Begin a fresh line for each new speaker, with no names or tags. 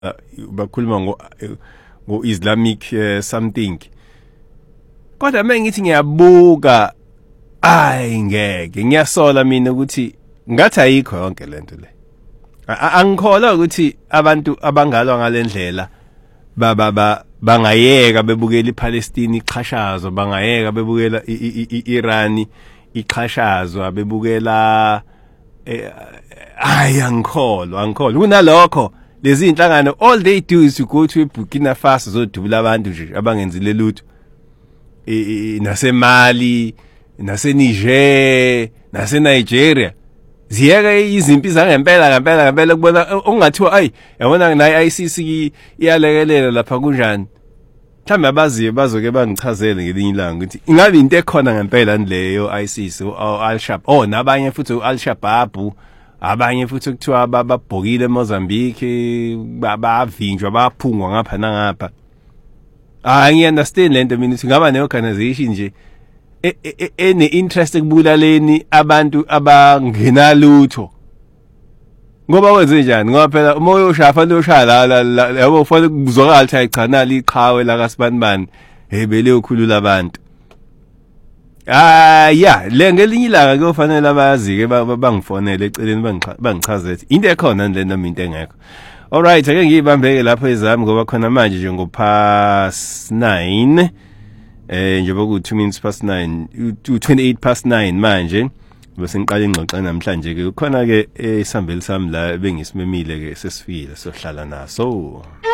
bakhuluma ngo Islamic something. Kodwa mengithi ngiyabuka ngeke ngiyasola mina ukuthi ngathi ayikho yonke lento le. Angikholwa ukuthi abantu abangalwa ngalendlela bangayeka bebukela iPalestine iqhashazwa, bangayeka bebukela iIran iqhashazwa, bebukela angikholwa kunalokho lezi inhlangano all they do is to go to Burkina Faso zodubula abantu nje abangenzile lutho naseMali naseNiger naseNigeria ziyeka izimpi ngempela kubona ungathiwa yabona na ICC iyalekelela lapha kunjani. Mhlawumbe abaziyo bazoke bangichazele ngelinye ilanga ukuthi ingabe into ekhona ngempela leyo ICC Al-Shabaab nabanye futhi Al-Shabaab abanye futhi kuthiwa babhokile eMozambique bavinjwa baphungwa ngapha nangapha. Ngiunderstand lento mina ukuthi ngaba ne-organization nje ene interest ekubulaleni abantu abangenalutho. Ngoba wenze njani? Ngoba phela uma uyoshafa loshaya la yabo ufana ukuzwakala ukuthi ayichanali iqhawe la kaSibanibani bele ukhulula abantu. Le ngelinye ilanga kuyofanele abayazi ke bangifonele eceleni bangichazele into ekhona lento into engekho. Alright, ake ngiyibambeke lapho ezami ngoba khona manje nje ngo9 njengoba ku 2 minutes past 9 28 past 9 manje bese ngiqala ingxoxo namhlanje ke kukhona ke isambeli sami la bengisimemile ke sesifikile sohlala naso.